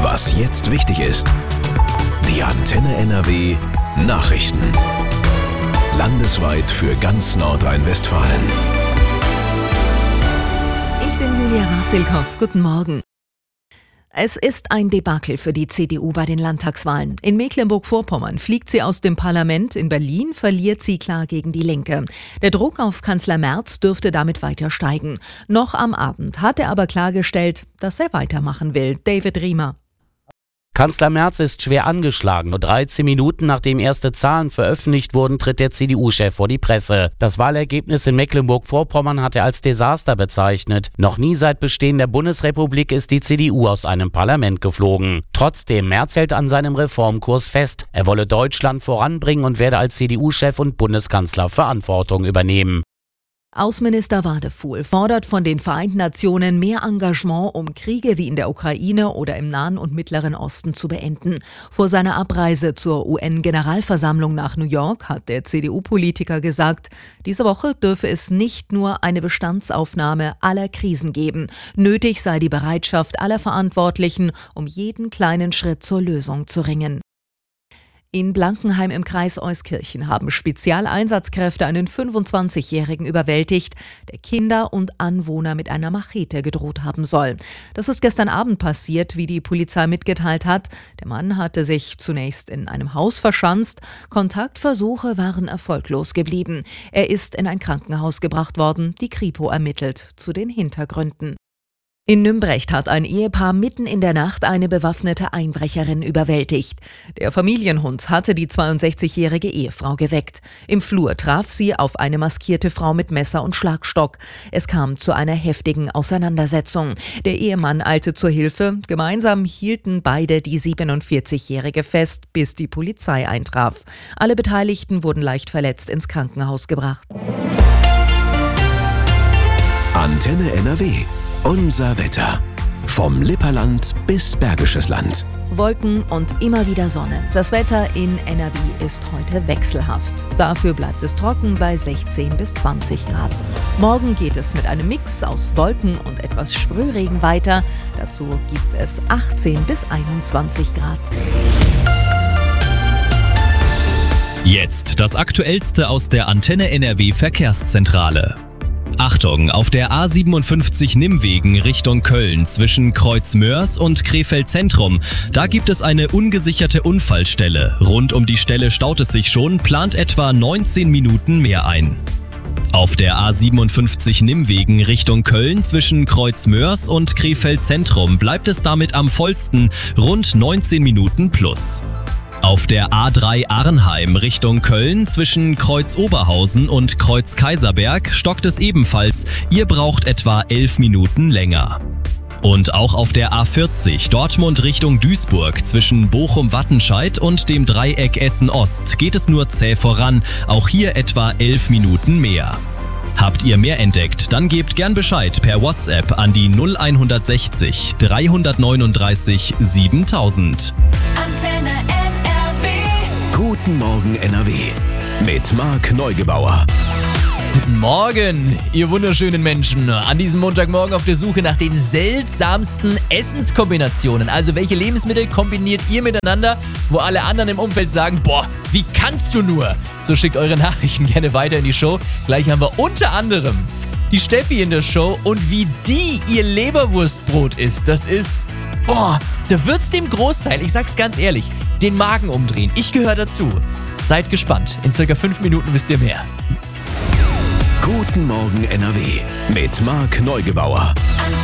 Was jetzt wichtig ist. Die Antenne NRW Nachrichten. Landesweit für ganz Nordrhein-Westfalen. Ich bin Julia Rassilkow. Guten Morgen. Es ist ein Debakel für die CDU bei den Landtagswahlen. In Mecklenburg-Vorpommern fliegt sie aus dem Parlament, in Berlin verliert sie klar gegen die Linke. Der Druck auf Kanzler Merz dürfte damit weiter steigen. Noch am Abend hat er aber klargestellt, dass er weitermachen will. David Riemer. Kanzler Merz ist schwer angeschlagen. Nur 13 Minuten nachdem erste Zahlen veröffentlicht wurden, tritt der CDU-Chef vor die Presse. Das Wahlergebnis in Mecklenburg-Vorpommern hat er als Desaster bezeichnet. Noch nie seit Bestehen der Bundesrepublik ist die CDU aus einem Parlament geflogen. Trotzdem, Merz hält an seinem Reformkurs fest. Er wolle Deutschland voranbringen und werde als CDU-Chef und Bundeskanzler Verantwortung übernehmen. Außenminister Wadefuhl fordert von den Vereinten Nationen mehr Engagement, um Kriege wie in der Ukraine oder im Nahen und Mittleren Osten zu beenden. Vor seiner Abreise zur UN-Generalversammlung nach New York hat der CDU-Politiker gesagt, diese Woche dürfe es nicht nur eine Bestandsaufnahme aller Krisen geben. Nötig sei die Bereitschaft aller Verantwortlichen, um jeden kleinen Schritt zur Lösung zu ringen. In Blankenheim im Kreis Euskirchen haben Spezialeinsatzkräfte einen 25-Jährigen überwältigt, der Kinder und Anwohner mit einer Machete gedroht haben soll. Das ist gestern Abend passiert, wie die Polizei mitgeteilt hat. Der Mann hatte sich zunächst in einem Haus verschanzt. Kontaktversuche waren erfolglos geblieben. Er ist in ein Krankenhaus gebracht worden. Die Kripo ermittelt zu den Hintergründen. In Nümbrecht hat ein Ehepaar mitten in der Nacht eine bewaffnete Einbrecherin überwältigt. Der Familienhund hatte die 62-jährige Ehefrau geweckt. Im Flur traf sie auf eine maskierte Frau mit Messer und Schlagstock. Es kam zu einer heftigen Auseinandersetzung. Der Ehemann eilte zur Hilfe. Gemeinsam hielten beide die 47-jährige fest, bis die Polizei eintraf. Alle Beteiligten wurden leicht verletzt ins Krankenhaus gebracht. Antenne NRW. Unser Wetter. Vom Lipperland bis Bergisches Land. Wolken und immer wieder Sonne. Das Wetter in NRW ist heute wechselhaft. Dafür bleibt es trocken bei 16 bis 20 Grad. Morgen geht es mit einem Mix aus Wolken und etwas Sprühregen weiter. Dazu gibt es 18 bis 21 Grad. Jetzt das Aktuellste aus der Antenne NRW Verkehrszentrale. Achtung, auf der A57 Nimmwegen Richtung Köln zwischen Kreuzmörs und Krefeld Zentrum. Da gibt es eine ungesicherte Unfallstelle. Rund um die Stelle staut es sich schon, plant etwa 19 Minuten mehr ein. Auf der A57 Nimmwegen Richtung Köln zwischen Kreuzmörs und Krefeld Zentrum bleibt es damit am vollsten, rund 19 Minuten plus. Auf der A3 Arnheim Richtung Köln zwischen Kreuz Oberhausen und Kreuz Kaiserberg stockt es ebenfalls. Ihr braucht etwa 11 Minuten länger. Und auch auf der A40 Dortmund Richtung Duisburg zwischen Bochum-Wattenscheid und dem Dreieck Essen-Ost geht es nur zäh voran. Auch hier etwa 11 Minuten mehr. Habt ihr mehr entdeckt, dann gebt gern Bescheid per WhatsApp an die 0160 339 7000. Antenne NRW. Guten Morgen NRW mit Marc Neugebauer. Guten Morgen, ihr wunderschönen Menschen. An diesem Montagmorgen auf der Suche nach den seltsamsten Essenskombinationen. Also welche Lebensmittel kombiniert ihr miteinander, wo alle anderen im Umfeld sagen, boah, wie kannst du nur? So schickt eure Nachrichten gerne weiter in die Show. Gleich haben wir unter anderem die Steffi in der Show und wie die ihr Leberwurstbrot isst. Das ist, boah, da wird's dem Großteil, ich sag's ganz ehrlich, den Magen umdrehen. Ich gehöre dazu. Seid gespannt. In circa 5 Minuten wisst ihr mehr. Guten Morgen NRW mit Marc Neugebauer. Antenne